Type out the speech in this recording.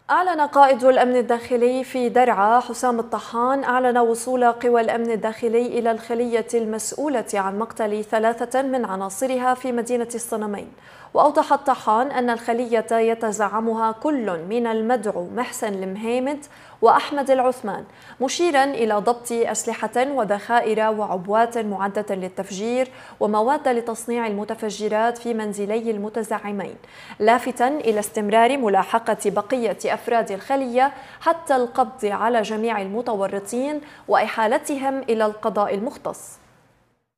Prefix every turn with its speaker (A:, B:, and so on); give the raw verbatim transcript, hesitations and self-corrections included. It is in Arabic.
A: أعلن قائد الأمن الداخلي في درعا حسام الطحان أعلن وصول قوى الأمن الداخلي إلى الخلية المسؤولة عن مقتل ثلاثة من عناصرها في مدينة الصنمين. وأوضح الطحان أن الخلية يتزعمها كل من المدعو محسن المهيمد وأحمد العثمان، مشيرا إلى ضبط أسلحة وذخائر وعبوات معدة للتفجير ومواد لتصنيع المتفجرات في منزلي المتزعمين، لافتا إلى استمرار ملاحقة بقية أفراد الخلية حتى القبض على جميع المتورطين وإحالتهم إلى القضاء المختص.